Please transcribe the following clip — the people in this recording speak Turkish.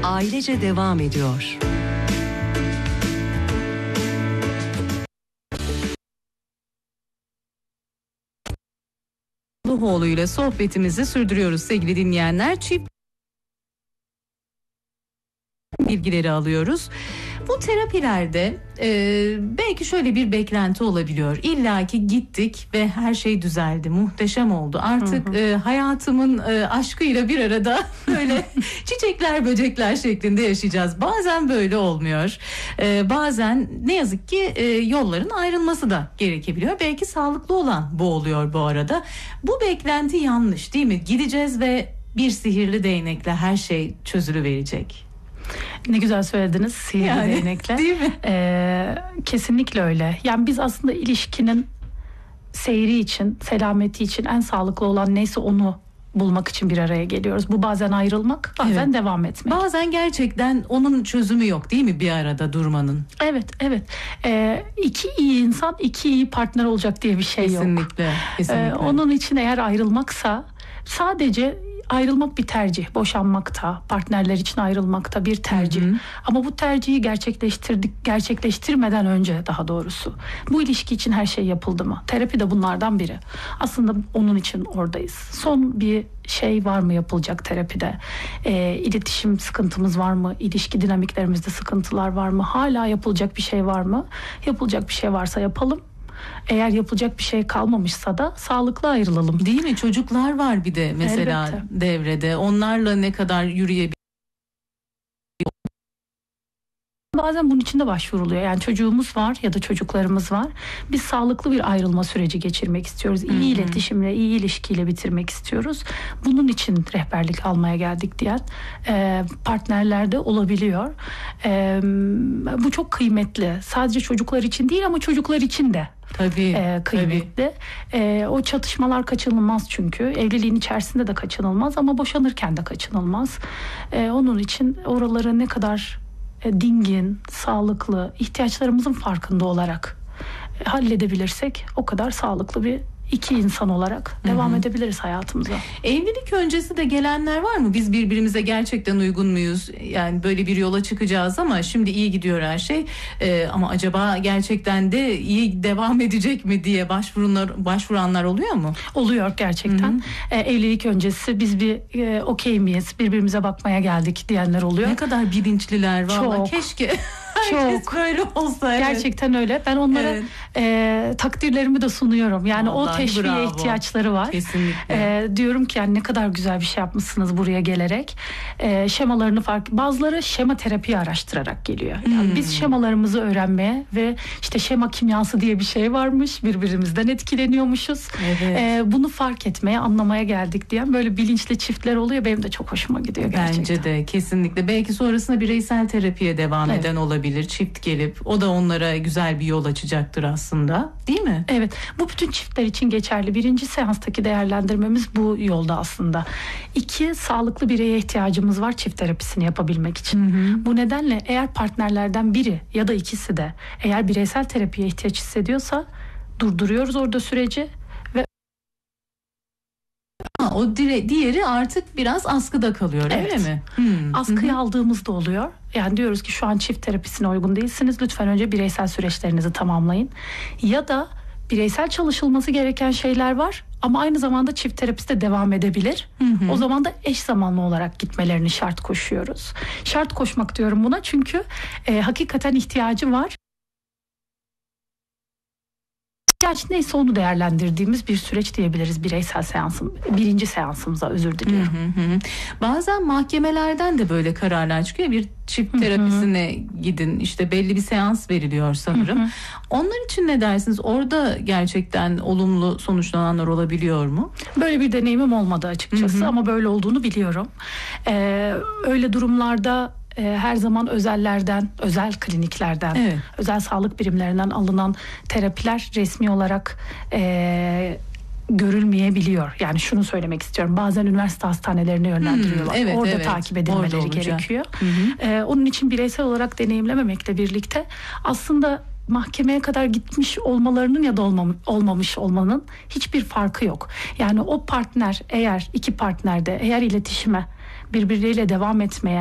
Ailece devam ediyor. Luhoğlu ile sohbetimizi sürdürüyoruz sevgili dinleyenler. Çift bilgileri alıyoruz. Bu terapilerde belki şöyle bir beklenti olabiliyor. İlla ki gittik ve her şey düzeldi, muhteşem oldu. Artık hayatımın aşkıyla bir arada böyle çiçekler, böcekler şeklinde yaşayacağız. Bazen böyle olmuyor. Bazen ne yazık ki yolların ayrılması da gerekebiliyor. Belki sağlıklı olan bu oluyor bu arada. Bu beklenti yanlış, değil mi? Gideceğiz ve bir sihirli değnekle her şey çözülüverecek. Ne güzel söylediniz, sihirli değnekle. Değil mi? Kesinlikle öyle. Yani biz aslında ilişkinin seyri için, selameti için en sağlıklı olan neyse onu bulmak için bir araya geliyoruz. Bu bazen ayrılmak, bazen devam etmek. Bazen gerçekten onun çözümü yok, değil mi, bir arada durmanın? Evet. İki iyi insan, iki iyi partner olacak diye bir şey yok. Kesinlikle. Onun için eğer ayrılmaksa sadece ayrılmak bir tercih. Boşanmakta, partnerler için ayrılmakta bir tercih. Ama bu tercihi gerçekleştirmeden önce, daha doğrusu bu ilişki için her şey yapıldı mı? Terapi de bunlardan biri. Aslında onun için oradayız. Son bir şey var mı yapılacak terapide? İletişim sıkıntımız var mı? İlişki dinamiklerimizde sıkıntılar var mı? Hala yapılacak bir şey var mı? Yapılacak bir şey varsa yapalım. Eğer yapılacak bir şey kalmamışsa da sağlıklı ayrılalım. Değil mi? Çocuklar var bir de mesela devrede. Onlarla ne kadar yürüyebilir? Bazen bunun için de başvuruluyor. Yani çocuğumuz var ya da çocuklarımız var. Biz sağlıklı bir ayrılma süreci geçirmek istiyoruz. İyi iletişimle, iyi ilişkiyle bitirmek istiyoruz. Bunun için rehberlik almaya geldik diyen partnerler de olabiliyor. Bu çok kıymetli. Sadece çocuklar için değil ama çocuklar için de. Kıymetli. O çatışmalar kaçınılmaz çünkü. Evliliğin içerisinde de kaçınılmaz ama boşanırken de kaçınılmaz. Onun için oraları ne kadar dingin, sağlıklı, ihtiyaçlarımızın farkında olarak halledebilirsek o kadar sağlıklı bir iki insan olarak devam edebiliriz hayatımıza. Evlilik öncesi de gelenler var mı? Biz birbirimize gerçekten uygun muyuz? Yani böyle bir yola çıkacağız ama şimdi iyi gidiyor her şey. Ama acaba gerçekten de iyi devam edecek mi diye başvuranlar oluyor mu? Oluyor gerçekten. Evlilik öncesi biz bir okey miyiz? Birbirimize bakmaya geldik diyenler oluyor. Ne kadar bilinçliler vallahi. Çok. Keşke herkes böyle olsa. Gerçekten öyle. Ben onlara takdirlerimi de sunuyorum. Yani vallahi o teşviğe ihtiyaçları var. Kesinlikle. Diyorum ki yani ne kadar güzel bir şey yapmışsınız buraya gelerek. Şemalarını bazıları şema terapiyi araştırarak geliyor. Yani biz şemalarımızı öğrenmeye ve işte şema kimyası diye bir şey varmış. Birbirimizden etkileniyormuşuz. Bunu fark etmeye, anlamaya geldik diyen böyle bilinçli çiftler oluyor. Benim de çok hoşuma gidiyor gerçekten. Bence de kesinlikle. Belki sonrasında bireysel terapiye devam eden olabilir. Çift gelip o da onlara güzel bir yol açacaktır aslında. Değil mi? Evet. Bu bütün çiftler için geçerli. Birinci seanstaki değerlendirmemiz bu yolda aslında. 2, sağlıklı bireye ihtiyacımız var çift terapisini yapabilmek için. Bu nedenle eğer partnerlerden biri ya da ikisi de eğer bireysel terapiye ihtiyaç hissediyorsa durduruyoruz orada süreci. O diğeri artık biraz askıda kalıyor, öyle mi? Askıya aldığımızda oluyor. Yani diyoruz ki şu an çift terapisine uygun değilsiniz. Lütfen önce bireysel süreçlerinizi tamamlayın. Ya da bireysel çalışılması gereken şeyler var ama aynı zamanda çift terapisi de devam edebilir. O zaman da eş zamanlı olarak gitmelerini şart koşuyoruz. Şart koşmak diyorum buna çünkü hakikaten ihtiyacı var. İhtiyaç neyse onu değerlendirdiğimiz bir süreç diyebiliriz birinci seansımıza, özür diliyorum. Bazen mahkemelerden de böyle kararlar çıkıyor. Bir çift terapisine gidin, işte belli bir seans veriliyor sanırım. Onlar için ne dersiniz? Orada gerçekten olumlu sonuçlananlar olabiliyor mu? Böyle bir deneyimim olmadı açıkçası ama böyle olduğunu biliyorum. Öyle durumlarda her zaman özel kliniklerden, özel sağlık birimlerinden alınan terapiler resmi olarak görülmeyebiliyor. Yani şunu söylemek istiyorum. Bazen üniversite hastanelerine yönlendiriyorlar. Orada takip edilmeleri gerekiyor. Onun için bireysel olarak deneyimlememekle birlikte aslında mahkemeye kadar gitmiş olmalarının ya da olmamış olmanın hiçbir farkı yok. Yani o partner, eğer iki partnerde eğer iletişime birbirleriyle devam etmeye